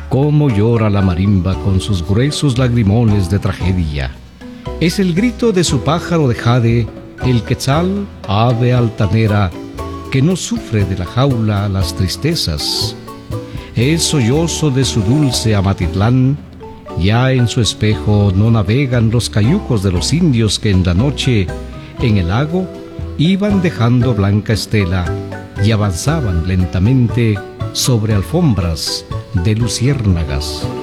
Cómo llora la marimba con sus gruesos lagrimones de tragedia. Es el grito de su pájaro de jade, el quetzal, ave altanera, que no sufre de la jaula las tristezas. Es sollozo de su dulce Amatitlán. Ya en su espejo no navegan los cayucos de los indios que en la noche, en el lago, iban dejando blanca estela y avanzaban lentamente sobre alfombras de luciérnagas.